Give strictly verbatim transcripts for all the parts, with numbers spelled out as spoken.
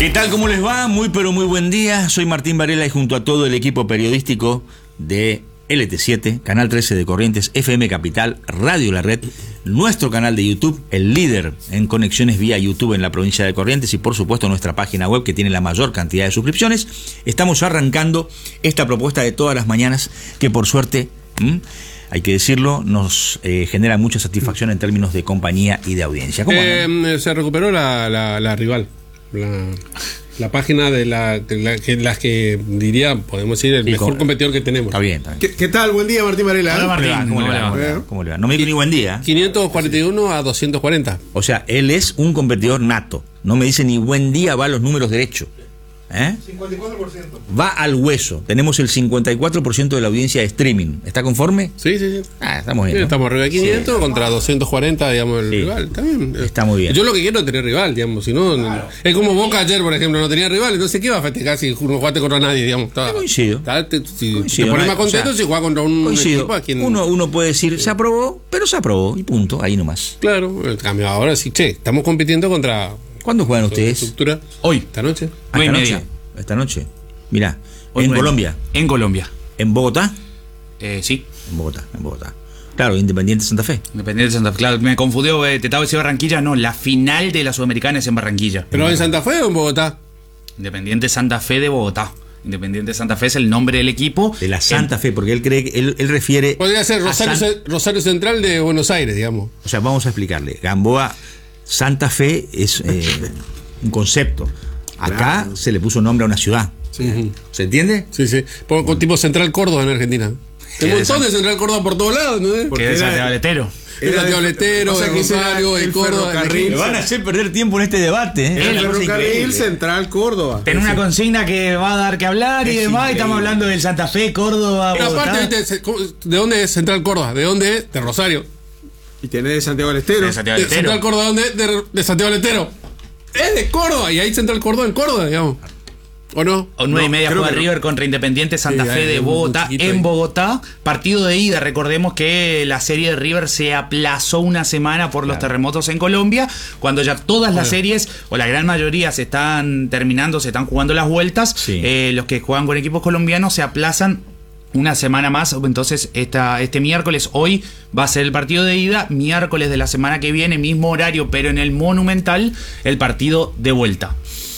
¿Qué tal? ¿Cómo les va? Muy pero muy buen día. Soy Martín Varela y junto a todo el equipo periodístico de L T siete, Canal trece de Corrientes, F M Capital, Radio La Red, nuestro canal de YouTube, el líder en conexiones vía YouTube en la provincia de Corrientes y por supuesto nuestra página web que tiene la mayor cantidad de suscripciones, estamos arrancando esta propuesta de todas las mañanas que por suerte, ¿m? hay que decirlo, nos eh, genera mucha satisfacción en términos de compañía y de audiencia. ¿Cómo eh, se recuperó la, la, la rival. La, la página de, la, de la, que, las que diría, podemos decir, el sí, mejor con, competidor que tenemos. Está bien, está bien. ¿Qué, ¿Qué tal? Buen día, Martín Varela. Hola, Martín. ¿Cómo, ¿Cómo, le va? ¿Cómo, le va? ¿Cómo le va? No me dijo ni buen día. quinientos cuarenta y uno a doscientos cuarenta. O sea, él es un competidor nato. No me dice ni buen día, va a los números derechos. ¿Eh? cincuenta y cuatro por ciento. Va al hueso. Tenemos el cincuenta y cuatro por ciento de la audiencia de streaming. ¿Está conforme? Sí, sí, sí. Ah, estamos bien. Sí, ¿no? Estamos arriba de quinientos sí. Contra doscientos cuarenta, digamos, el sí. rival. Está bien. Está muy bien. Yo lo que quiero es tener rival, digamos. Si no, claro. Es como Boca ayer, por ejemplo, no tenía rival. Entonces, ¿qué va a festejar si no jugaste contra nadie, digamos? Está, coincido. Está, te, si coincido. te pones más contento o sea, si jugás contra un coincido. equipo a quien... Uno, uno puede decir, se aprobó, pero se aprobó. Y punto. Ahí nomás. Claro. El cambio ahora sí, che, estamos compitiendo contra... ¿Cuándo juegan ustedes? Estructura. Hoy. Esta noche. Nueve y media. Esta noche. Mirá, Hoy en nueve. Colombia. En Colombia. ¿En Bogotá? Eh, sí. En Bogotá, en Bogotá. Claro, Independiente Santa Fe. Independiente Santa Fe. Claro, me confundió, eh, te estaba diciendo Barranquilla. No, la final de la Sudamericana es en Barranquilla. ¿Pero en Santa Fe o en Bogotá? Independiente Santa Fe de Bogotá. Independiente Santa Fe es el nombre del equipo. De la Santa en... Fe, porque él cree que él, él refiere. Podría ser Rosario, San... Rosario Central de Buenos Aires, digamos. O sea, vamos a explicarle. Gamboa, Santa Fe es eh, un concepto. Acá claro. Se le puso nombre a una ciudad. Sí. ¿Se entiende? Sí, sí. Por, con tipo Central Córdoba en Argentina. Hay un montón de Central Córdoba por todos lados, ¿no? Que es Santiago del Estero. Es Santiago del Estero, de Rosario, de Córdoba. Me van a hacer perder tiempo en este debate. ¿eh? El ferrocarril Central Córdoba. Tiene una consigna que va a dar que hablar y demás. Y estamos hablando del Santa Fe, Córdoba. Pero aparte, ¿de dónde es Central Córdoba? ¿De dónde es? De Rosario. Y tiene de Santiago del Estero. De Santiago del Estero. Central Córdoba, ¿dónde es? De, de Santiago del Estero. Es de Córdoba. Y hay Central Córdoba en Córdoba, digamos. ¿O no? O nueve no, y media juega River no. Contra Independiente Santa sí, Fe de Bogotá en Bogotá. Partido de ida. Recordemos que la serie de River se aplazó una semana por los claro. terremotos en Colombia. Cuando ya todas las bueno. series, o la gran mayoría, se están terminando, se están jugando las vueltas. Sí. Eh, los que juegan con equipos colombianos se aplazan una semana más. Entonces esta, este miércoles, hoy va a ser el partido de ida. Miércoles de la semana que viene, mismo horario, pero en el Monumental, el partido de vuelta.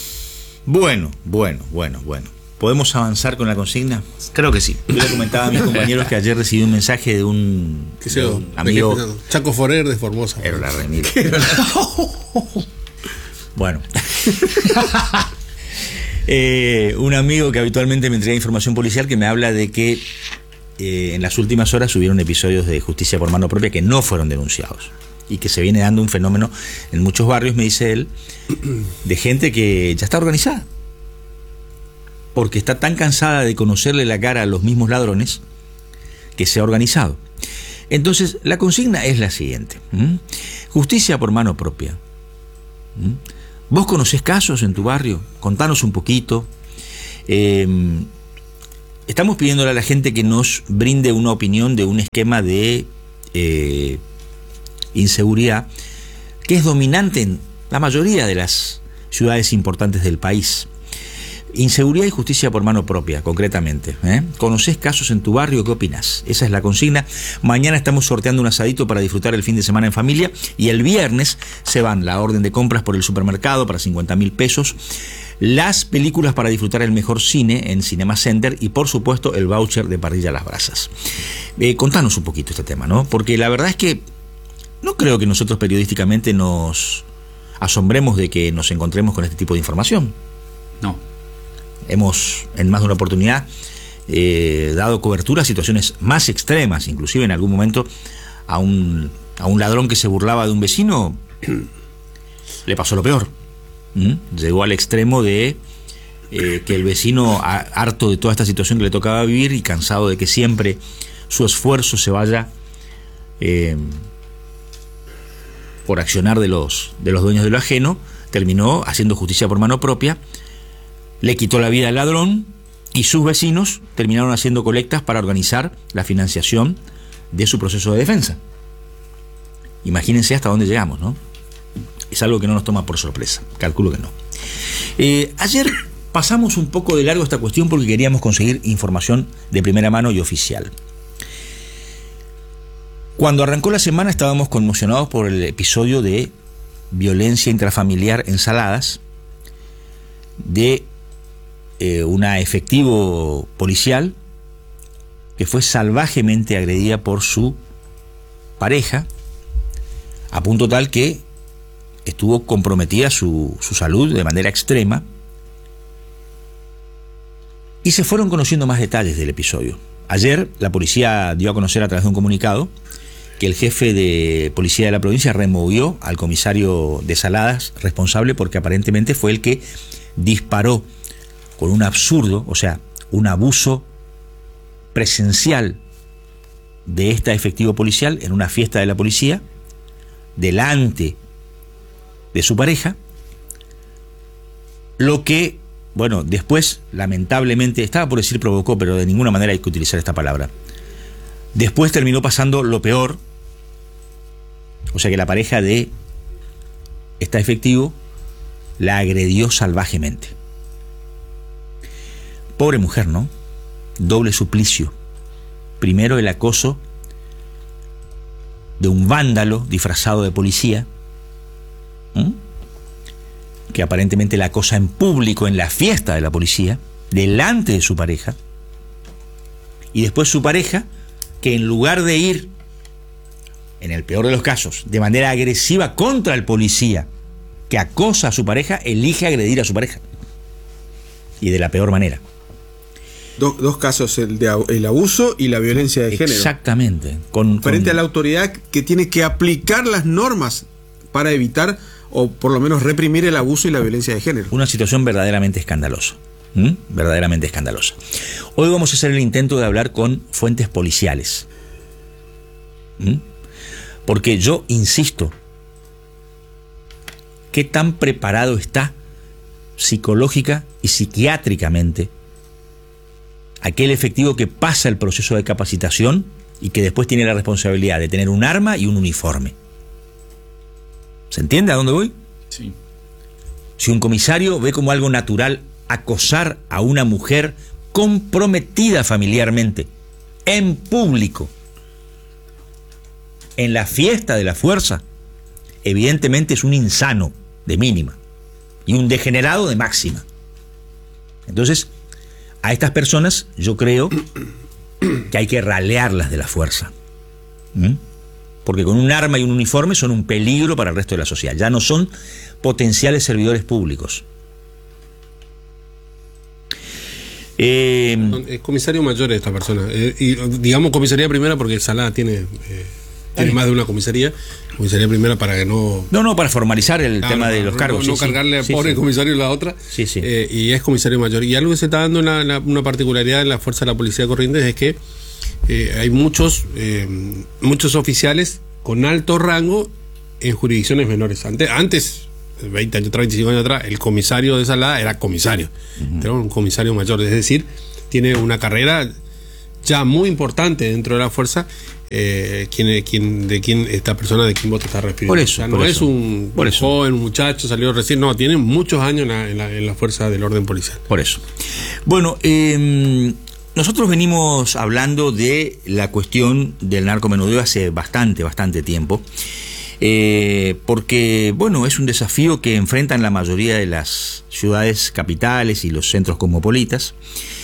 Bueno, bueno, bueno, bueno. ¿Podemos avanzar con la consigna? Creo que sí. Yo le comentaba a mis compañeros que ayer recibí un mensaje de un, de un amigo. Chaco Forer de Formosa. Era la remil. Bueno. eh, un amigo que habitualmente me entrega información policial que me habla de que eh, en las últimas horas hubieron episodios de justicia por mano propia que no fueron denunciados. Y que se viene dando un fenómeno en muchos barrios, me dice él, de gente que ya está organizada. Porque está tan cansada de conocerle la cara a los mismos ladrones que se ha organizado. Entonces, la consigna es la siguiente. ¿Mm? Justicia por mano propia. ¿Mm? ¿Vos conocés casos en tu barrio? Contanos un poquito. Eh, estamos pidiéndole a la gente que nos brinde una opinión de un esquema de... Eh, inseguridad que es dominante en la mayoría de las ciudades importantes del país. Inseguridad y justicia por mano propia, concretamente. ¿eh? ¿Conocés casos en tu barrio? ¿Qué opinás? Esa es la consigna. Mañana estamos sorteando un asadito para disfrutar el fin de semana en familia y el viernes se van la orden de compras por el supermercado para cincuenta mil pesos, las películas para disfrutar el mejor cine en Cinema Center y por supuesto el voucher de parrilla a las brasas. Eh, contanos un poquito este tema, ¿no? Porque la verdad es que no creo que nosotros periodísticamente nos asombremos de que nos encontremos con este tipo de información. No. Hemos, en más de una oportunidad, eh, dado cobertura a situaciones más extremas. Inclusive en algún momento a un, a un ladrón que se burlaba de un vecino le pasó lo peor. ¿Mm? Llegó al extremo de eh, que el vecino, harto de toda esta situación que le tocaba vivir y cansado de que siempre su esfuerzo se vaya... Eh, por accionar de los, de los dueños de lo ajeno, terminó haciendo justicia por mano propia, le quitó la vida al ladrón y sus vecinos terminaron haciendo colectas para organizar la financiación de su proceso de defensa. Imagínense hasta dónde llegamos, ¿no? Es algo que no nos toma por sorpresa, calculo que no. Eh, ayer pasamos un poco de largo esta cuestión porque queríamos conseguir información de primera mano y oficial. Cuando arrancó la semana estábamos conmocionados por el episodio de violencia intrafamiliar en Saladas de eh, una efectivo policial que fue salvajemente agredida por su pareja, a punto tal que estuvo comprometida su, su salud de manera extrema, y se fueron conociendo más detalles del episodio. Ayer la policía dio a conocer a través de un comunicado que el jefe de policía de la provincia removió al comisario de Saladas responsable porque aparentemente fue el que disparó con un absurdo, o sea, un abuso presencial de esta efectivo policial en una fiesta de la policía delante de su pareja, lo que, bueno, después lamentablemente, estaba por decir provocó, pero de ninguna manera hay que utilizar esta palabra. Después terminó pasando lo peor, o sea que la pareja de esta efectivo la agredió salvajemente. Pobre mujer, ¿no? Doble suplicio. Primero el acoso de un vándalo disfrazado de policía, ¿Mm? que aparentemente la acosa en público en la fiesta de la policía, delante de su pareja, y después su pareja, que en lugar de ir, en el peor de los casos, de manera agresiva contra el policía que acosa a su pareja, elige agredir a su pareja. Y de la peor manera. Do, dos casos, el de el abuso y la violencia de género. Exactamente. Con, Frente con... a la autoridad que tiene que aplicar las normas para evitar o por lo menos reprimir el abuso y la violencia de género. Una situación verdaderamente escandalosa. ¿Mm? Verdaderamente escandalosa. Hoy vamos a hacer el intento de hablar con fuentes policiales. ¿Mm? Porque yo insisto, ¿qué tan preparado está psicológica y psiquiátricamente aquel efectivo que pasa el proceso de capacitación y que después tiene la responsabilidad de tener un arma y un uniforme? ¿Se entiende a dónde voy? Sí. Si un comisario ve como algo natural acosar a una mujer comprometida familiarmente, en público, en la fiesta de la fuerza, evidentemente es un insano de mínima y un degenerado de máxima. Entonces, a estas personas yo creo que hay que ralearlas de la fuerza. ¿Mm? Porque con un arma y un uniforme son un peligro para el resto de la sociedad. Ya no son potenciales servidores públicos. Eh, es comisario mayor esta persona. Eh, y digamos comisaría primera porque Salada tiene, eh, tiene más de una comisaría. Comisaría primera para que no... No, no, para formalizar el claro, tema de no, los cargos. No, no sí, cargarle al sí, pobre sí. comisario la otra. Sí, sí. Eh, y es comisario mayor. Y algo que se está dando una, una, una particularidad en la Fuerza de la Policía de Corrientes es que eh, hay muchos, eh, muchos oficiales con alto rango en jurisdicciones menores. Antes, antes veinte años, veinticinco años atrás, el comisario de Salada era comisario. Uh-huh. Era un comisario mayor. Es decir, tiene una carrera ya muy importante dentro de la fuerza. Eh, quién, quién, de quién esta persona de quién vos te estás refiriendo. Por eso, o sea, por no eso. es un, Por un eso. joven, un muchacho, salió recién, no, tiene muchos años en la, en la, en la fuerza del orden policial. Por eso. Bueno, eh, nosotros venimos hablando de la cuestión del narcomenudeo hace bastante, bastante tiempo, eh, porque, bueno, es un desafío que enfrentan la mayoría de las ciudades capitales y los centros cosmopolitas.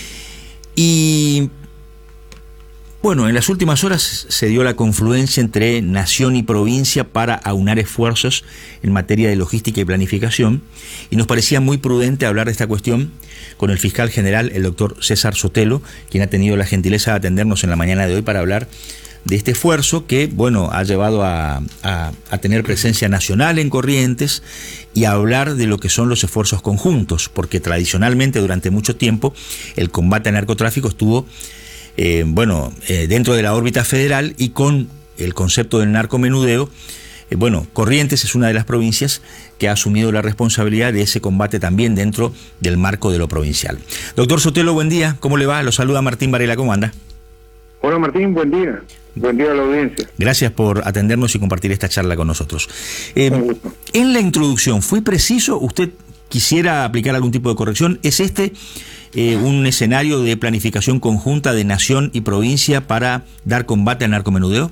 Y bueno, en las últimas horas se dio la confluencia entre nación y provincia para aunar esfuerzos en materia de logística y planificación, y nos parecía muy prudente hablar de esta cuestión con el fiscal general, el doctor César Sotelo, quien ha tenido la gentileza de atendernos en la mañana de hoy para hablar de este esfuerzo que, bueno, ha llevado a, a, a tener presencia nacional en Corrientes y a hablar de lo que son los esfuerzos conjuntos, porque tradicionalmente durante mucho tiempo el combate al narcotráfico estuvo Eh, bueno, eh, dentro de la órbita federal, y con el concepto del narcomenudeo, eh, bueno, Corrientes es una de las provincias que ha asumido la responsabilidad de ese combate también dentro del marco de lo provincial. Doctor Sotelo, buen día, ¿cómo le va? Lo saluda Martín Varela, ¿cómo anda? Hola Martín, buen día. Buen día a la audiencia. Gracias por atendernos y compartir esta charla con nosotros. Eh, en la introducción, ¿fue preciso? ¿Usted quisiera aplicar algún tipo de corrección. ¿Es este eh, un escenario de planificación conjunta de nación y provincia para dar combate al narcomenudeo?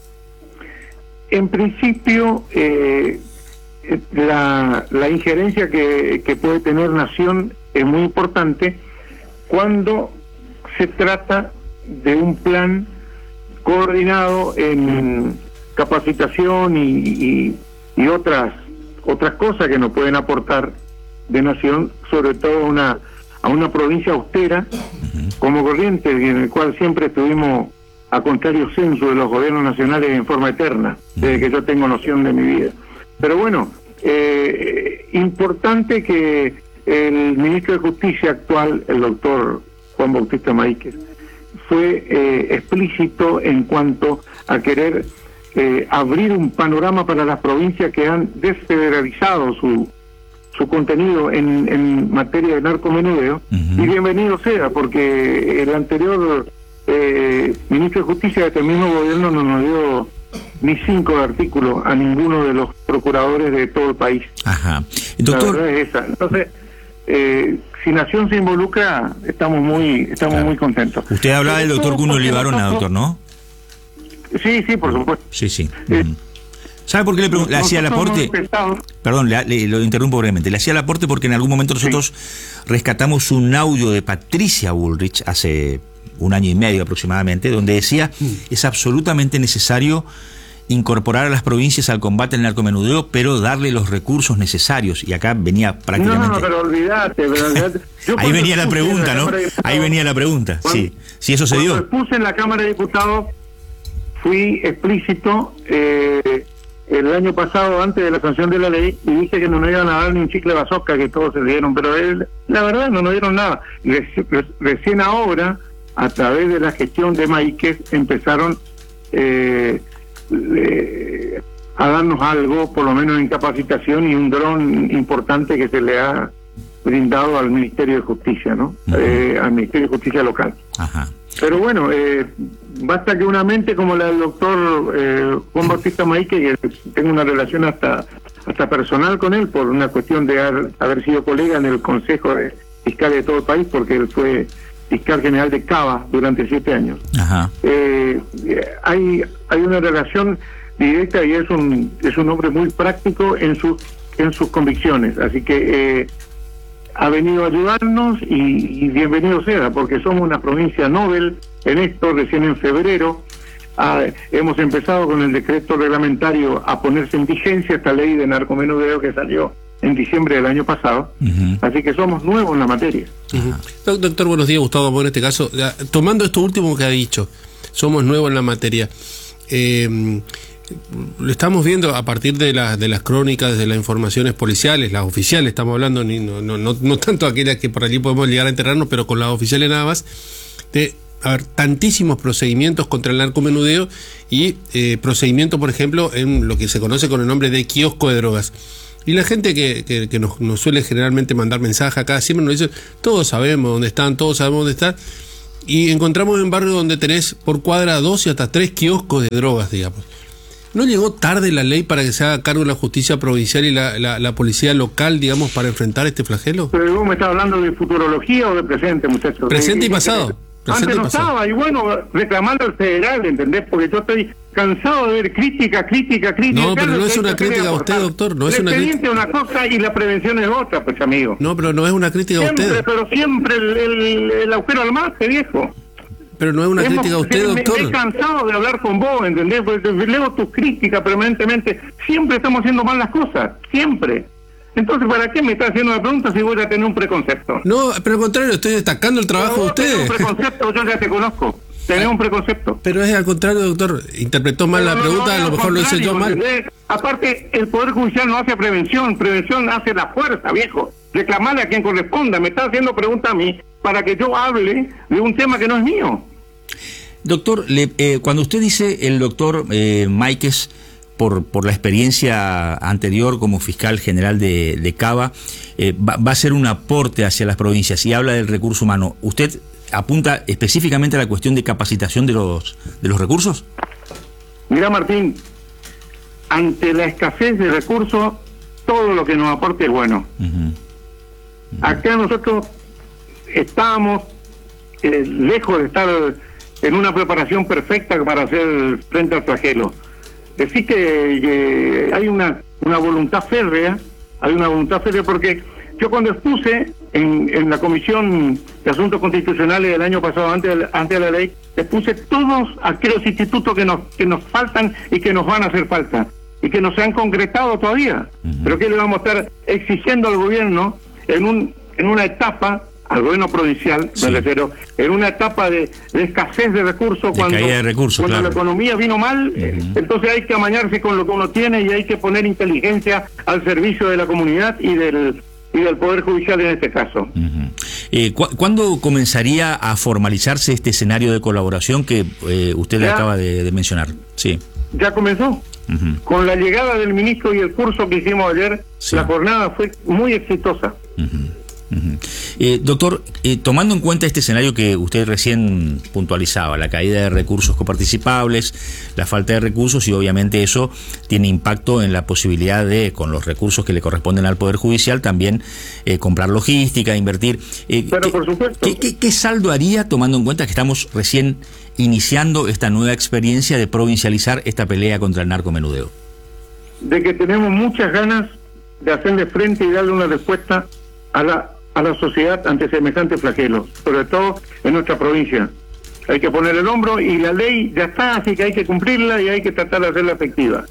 En principio, eh, la, la injerencia que, que puede tener Nación es muy importante cuando se trata de un plan coordinado en capacitación y, y, y otras otras cosas que nos pueden aportar de Nación, sobre todo una a una provincia austera como Corrientes, en el cual siempre estuvimos a contrario censo de los gobiernos nacionales en forma eterna, desde que yo tengo noción de mi vida. Pero bueno, eh, importante que el ministro de Justicia actual, el doctor Juan Bautista Maíquez, fue eh, explícito en cuanto a querer eh, abrir un panorama para las provincias que han desfederalizado su su contenido en, en materia de narcomenudeo, uh-huh. y bienvenido sea, porque el anterior eh, ministro de Justicia de este mismo gobierno no nos dio ni cinco artículos a ninguno de los procuradores de todo el país. Ajá. Doctor... La verdad es esa. Entonces, eh, si Nación se involucra, estamos muy estamos claro. muy contentos. Usted hablaba del doctor Cuno Libarona, doctor, ¿no? Sí, sí, por supuesto. Sí, sí. Eh, uh-huh. ¿Sabe por qué le, pregun- le hacía el aporte? Perdón, le, le, lo interrumpo brevemente. Le hacía el aporte porque en algún momento nosotros sí. rescatamos un audio de Patricia Bullrich hace un año y medio aproximadamente, donde decía mm. es absolutamente necesario incorporar a las provincias al combate al narcomenudeo, pero darle los recursos necesarios. Y acá venía prácticamente... No, no, pero olvídate. Pero olvídate. Ahí venía la pregunta, ¿no? Ahí venía la pregunta, cuando, sí. Si eso se dio. Cuando puse en la Cámara de Diputados, fui explícito... Eh, el año pasado, antes de la sanción de la ley, y dije que no nos iban a dar ni un chicle bazooka, que todos se dieron, pero él, la verdad no nos dieron nada. Reci- re- recién ahora, a través de la gestión de Maíquez, empezaron eh, eh, a darnos algo, por lo menos en capacitación, y un dron importante que se le ha brindado al Ministerio de Justicia, ¿no? Uh-huh. Eh, al Ministerio de Justicia local. Ajá. Pero bueno, eh, basta que una mente como la del doctor eh, Juan Bautista Maíquez, que tengo una relación hasta hasta personal con él, por una cuestión de haber, haber sido colega en el Consejo de Fiscales de todo el país, porque él fue fiscal general de Cava durante siete años. Ajá. Eh, hay hay una relación directa, y es un es un hombre muy práctico en sus en sus convicciones, así que eh, ha venido a ayudarnos y, y bienvenido sea, porque somos una provincia Nobel en esto. Recién en febrero ah, hemos empezado con el decreto reglamentario a ponerse en vigencia esta ley de narcomenudeo que salió en diciembre del año pasado. Uh-huh. Así que somos nuevos en la materia. Uh-huh. Doctor, buenos días. Gustavo Amor, en este caso, tomando esto último que ha dicho, somos nuevos en la materia. Eh, lo estamos viendo a partir de, la, de las crónicas, de las informaciones policiales, las oficiales, estamos hablando, ni, no, no, no, no tanto aquellas que por allí podemos llegar a enterarnos, pero con las oficiales nada más, de haber tantísimos procedimientos contra el narcomenudeo y eh, procedimientos, por ejemplo, en lo que se conoce con el nombre de kiosco de drogas. Y la gente que, que, que nos, nos suele generalmente mandar mensajes acá, siempre nos dice, todos sabemos dónde están, todos sabemos dónde están, y encontramos en barrio donde tenés por cuadra dos y hasta tres kioscos de drogas, digamos. ¿No llegó tarde la ley para que se haga cargo la justicia provincial y la, la, la policía local, digamos, para enfrentar este flagelo? Pero vos me estás hablando de futurología o de presente, muchachos. Presente y pasado. Antes no estaba, y bueno, reclamando al federal, ¿entendés? Porque yo estoy cansado de ver crítica, crítica, crítica. No, pero no es una crítica a usted, doctor. No es una crítica. El expediente es una cosa y la prevención es otra, pues, amigo. No, pero no es una crítica a usted. Siempre, pero siempre el, el, el agujero al mar, viejo. Pero no es una Hemos, crítica a usted, me, doctor. Me he cansado de hablar con vos, ¿entendés? Porque leo tus críticas permanentemente. Siempre estamos haciendo mal las cosas, siempre. Entonces, ¿para qué me estás haciendo una pregunta si voy a tener un preconcepto? No, pero al contrario, estoy destacando el trabajo de ustedes. Un preconcepto, yo ya te conozco. Tenés un preconcepto. Pero es al contrario, doctor. Interpretó mal pero la pregunta, no, no, a lo mejor lo hice yo mal. Aparte, el Poder Judicial no hace prevención, prevención hace la fuerza, viejo. Reclamarle a quien corresponda. Me está haciendo pregunta a mí para que yo hable de un tema que no es mío. Doctor, le, eh, cuando usted dice el doctor eh, Maíquez, por, por la experiencia anterior como fiscal general de, de Cava, eh, va, va a ser un aporte hacia las provincias y habla del recurso humano, ¿usted apunta específicamente a la cuestión de capacitación de los, de los recursos? Mira, Martín, ante la escasez de recursos, todo lo que nos aporte es bueno. Uh-huh. Acá nosotros estábamos eh, lejos de estar en una preparación perfecta para hacer frente al flagelo. Decir que eh, hay una, una voluntad férrea, hay una voluntad férrea porque yo cuando expuse en, en la Comisión de Asuntos Constitucionales del año pasado, antes de, antes de la ley, expuse todos aquellos institutos que nos, que nos faltan y que nos van a hacer falta, y que no se han concretado todavía. Uh-huh. Pero que le vamos a estar exigiendo al gobierno en un en una etapa, al gobierno provincial, sí. me refiero, en una etapa de, de escasez de recursos, de cuando, caída de recursos, cuando claro. la economía vino mal, uh-huh. entonces hay que amañarse con lo que uno tiene y hay que poner inteligencia al servicio de la comunidad y del y del Poder Judicial en este caso. Uh-huh. Eh, ¿cu ¿Cuándo comenzaría a formalizarse este escenario de colaboración que eh, usted le acaba de, de mencionar? Sí. Ya comenzó. Uh-huh. Con la llegada del ministro y el curso que hicimos ayer, sí. la jornada fue muy exitosa. Uh-huh. Uh-huh. eh, doctor, eh, tomando en cuenta este escenario que usted recién puntualizaba, la caída de recursos coparticipables, la falta de recursos, y obviamente eso tiene impacto en la posibilidad de, con los recursos que le corresponden al Poder Judicial, también eh, comprar logística, invertir. Eh, Pero ¿qué, por supuesto. ¿qué, qué, ¿Qué saldo haría, tomando en cuenta que estamos recién iniciando esta nueva experiencia de provincializar esta pelea contra el narcomenudeo? De que tenemos muchas ganas de hacerle frente y darle una respuesta a la a la sociedad ante semejante flagelo, sobre todo en nuestra provincia. Hay que poner el hombro y la ley ya está, así que hay que cumplirla y hay que tratar de hacerla efectiva.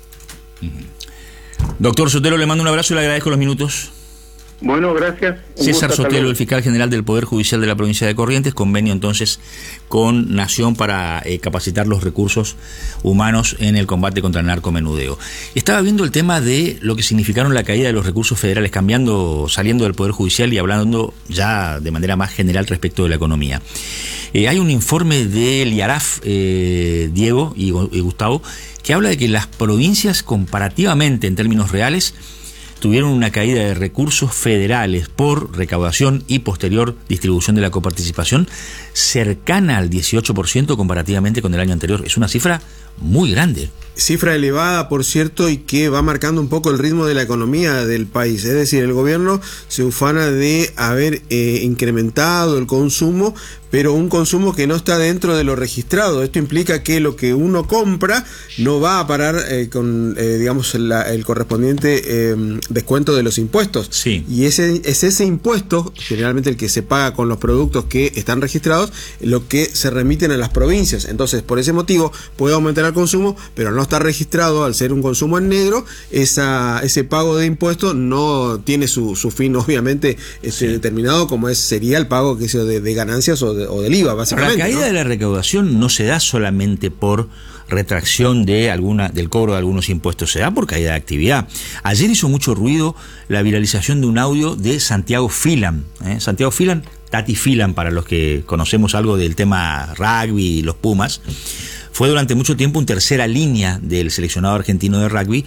Uh-huh. Doctor Sotelo, le mando un abrazo y le agradezco los minutos. Bueno, gracias. César Sotelo, el fiscal general del Poder Judicial de la provincia de Corrientes, convenio entonces con Nación para eh, capacitar los recursos humanos en el combate contra el narcomenudeo. Estaba viendo el tema de lo que significaron la caída de los recursos federales, cambiando, saliendo del Poder Judicial y hablando ya de manera más general respecto de la economía. Eh, hay un informe del IARAF, eh, Diego y, y Gustavo, que habla de que las provincias comparativamente en términos reales tuvieron una caída de recursos federales por recaudación y posterior distribución de la coparticipación cercana al dieciocho por ciento comparativamente con el año anterior. Es una cifra muy grande. Cifra elevada, por cierto, y que va marcando un poco el ritmo de la economía del país. Es decir, el gobierno se ufana de haber eh, incrementado el consumo, pero un consumo que no está dentro de lo registrado. Esto implica que lo que uno compra no va a parar eh, con, eh, digamos, la, el correspondiente eh, descuento de los impuestos. Sí. Y ese es ese impuesto, generalmente el que se paga con los productos que están registrados, lo que se remiten a las provincias. Entonces, por ese motivo, puede aumentar el consumo, pero no está registrado. Al ser un consumo en negro, esa, ese pago de impuestos no tiene su, su fin, obviamente, este, sí. determinado, como es sería el pago que sea de, de ganancias o, de, o del I V A, básicamente. La caída ¿no? de la recaudación no se da solamente por retracción de alguna del cobro de algunos impuestos, se da por caída de actividad. Ayer hizo mucho ruido la viralización de un audio de Santiago Filan. ¿eh? Santiago Filan, Tati Filan, para los que conocemos algo del tema rugby y los Pumas, fue durante mucho tiempo un tercera línea del seleccionado argentino de rugby,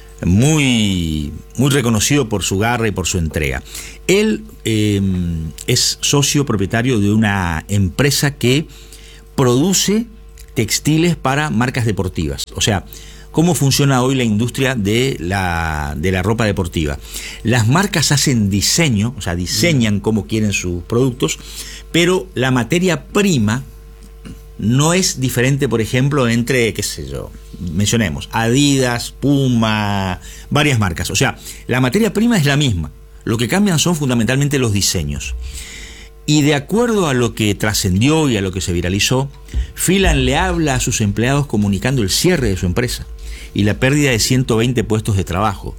muy, muy reconocido por su garra y por su entrega. Él eh, es socio propietario de una empresa que produce textiles para marcas deportivas. O sea, ¿cómo funciona hoy la industria de la, de la ropa deportiva? Las marcas hacen diseño, o sea, diseñan cómo quieren sus productos, pero la materia prima no es diferente, por ejemplo, entre, qué sé yo, mencionemos, Adidas, Puma, varias marcas. O sea, la materia prima es la misma. Lo que cambian son fundamentalmente los diseños. Y de acuerdo a lo que trascendió y a lo que se viralizó, Filan le habla a sus empleados comunicando el cierre de su empresa y la pérdida de ciento veinte puestos de trabajo.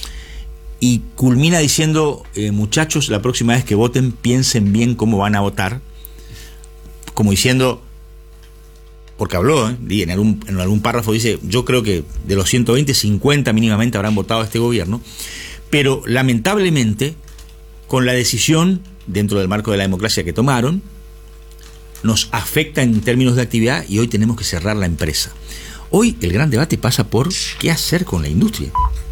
Y culmina diciendo, eh, muchachos, la próxima vez que voten, piensen bien cómo van a votar. Como diciendo, porque habló, ¿eh? en, algún, en algún párrafo dice, yo creo que de los ciento veinte, cincuenta mínimamente habrán votado a este gobierno, pero lamentablemente, con la decisión dentro del marco de la democracia que tomaron, nos afecta en términos de actividad y hoy tenemos que cerrar la empresa. Hoy el gran debate pasa por qué hacer con la industria.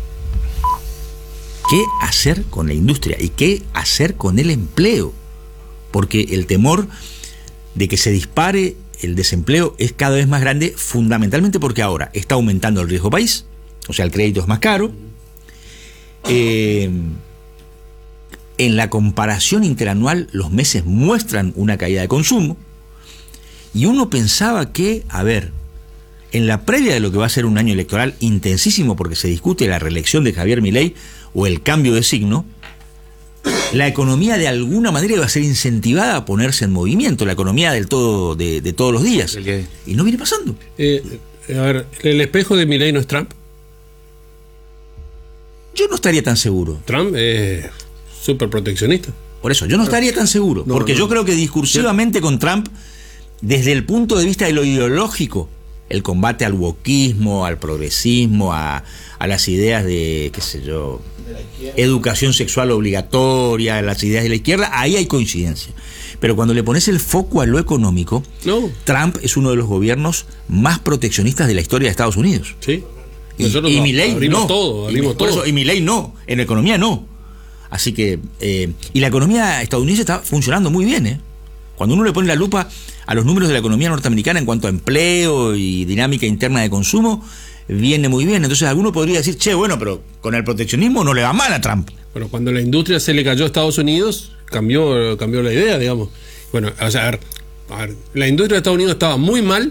¿Qué hacer con la industria? ¿Y qué hacer con el empleo? Porque el temor de que se dispare el desempleo es cada vez más grande, fundamentalmente porque ahora está aumentando el riesgo país, o sea, el crédito es más caro, eh, en la comparación interanual los meses muestran una caída de consumo, y uno pensaba que, a ver, en la previa de lo que va a ser un año electoral intensísimo porque se discute la reelección de Javier Milei o el cambio de signo, la economía de alguna manera iba a ser incentivada a ponerse en movimiento, la economía del todo de, de todos los días. Y no viene pasando. Eh, a ver, ¿el espejo de Milei no es Trump? Yo no estaría tan seguro. Trump es súper proteccionista. Por eso, yo no estaría tan seguro, no, porque no, yo creo que discursivamente con Trump, desde el punto de vista de lo ideológico, el combate al wokismo, al progresismo, a, a las ideas de, qué sé yo, educación sexual obligatoria, las ideas de la izquierda, ahí hay coincidencia. Pero cuando le pones el foco a lo económico, no. Trump es uno de los gobiernos más proteccionistas de la historia de Estados Unidos. Sí. Y, y Milei no. Todo, y, todo. Eso, y Milei no. En economía no. Así que, eh, y la economía estadounidense está funcionando muy bien, ¿eh? Cuando uno le pone la lupa a los números de la economía norteamericana en cuanto a empleo y dinámica interna de consumo, viene muy bien. Entonces alguno podría decir, che, bueno, pero con el proteccionismo no le va mal a Trump. Bueno, cuando la industria se le cayó a Estados Unidos, cambió, cambió la idea, digamos. Bueno, o sea, a ver, a ver, la industria de Estados Unidos estaba muy mal,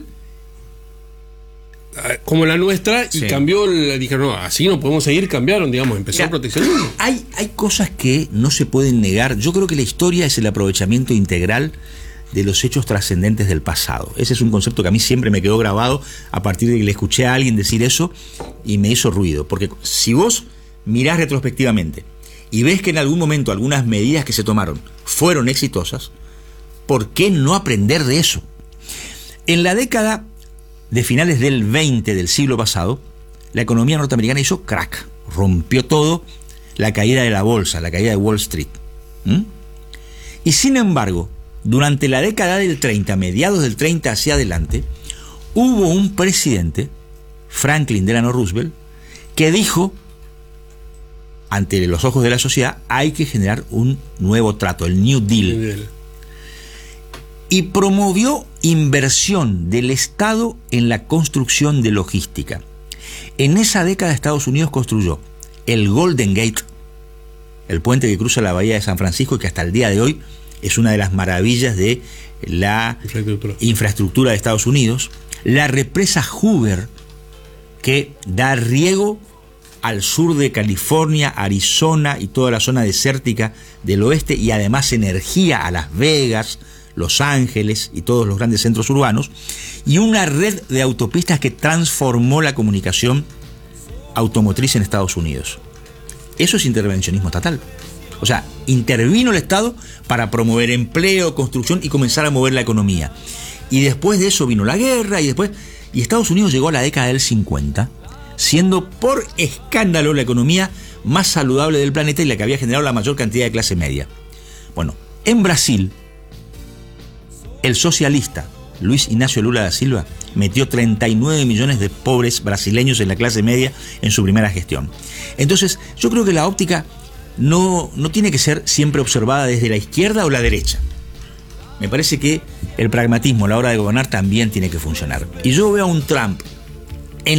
como la nuestra, y sí. cambió, dijeron, no, así no podemos seguir, cambiaron, digamos, empezó el proteccionismo. Hay, hay cosas que no se pueden negar. Yo creo que la historia es el aprovechamiento integral de los hechos trascendentes del pasado. Ese es un concepto que a mí siempre me quedó grabado a partir de que le escuché a alguien decir eso y me hizo ruido. Porque si vos mirás retrospectivamente y ves que en algún momento algunas medidas que se tomaron fueron exitosas, ¿por qué no aprender de eso? En la década de finales del veinte del siglo pasado, la economía norteamericana hizo crack, rompió todo, la caída de la bolsa, la caída de Wall Street. ¿Mm? Y sin embargo, durante la década del treinta, mediados del treinta hacia adelante, hubo un presidente, Franklin Delano Roosevelt, que dijo, ante los ojos de la sociedad, hay que generar un nuevo trato, el New Deal. New Deal. Y promovió inversión del Estado en la construcción de logística. En esa década Estados Unidos construyó el Golden Gate, el puente que cruza la bahía de San Francisco y que hasta el día de hoy es una de las maravillas de la infraestructura, infraestructura de Estados Unidos, la represa Hoover, que da riego al sur de California, Arizona y toda la zona desértica del oeste, y además energía a Las Vegas, Los Ángeles y todos los grandes centros urbanos, y una red de autopistas que transformó la comunicación automotriz en Estados Unidos. Eso es intervencionismo estatal. O sea, intervino el Estado para promover empleo, construcción y comenzar a mover la economía. Y después de eso vino la guerra y después... Y Estados Unidos llegó a la década del cincuenta, siendo por escándalo la economía más saludable del planeta y la que había generado la mayor cantidad de clase media. Bueno, en Brasil, el socialista Luis Ignacio Lula da Silva metió treinta y nueve millones de pobres brasileños en la clase media en su primera gestión. Entonces, yo creo que la óptica no, no tiene que ser siempre observada desde la izquierda o la derecha. Me parece que el pragmatismo a la hora de gobernar también tiene que funcionar. Y yo veo a un Trump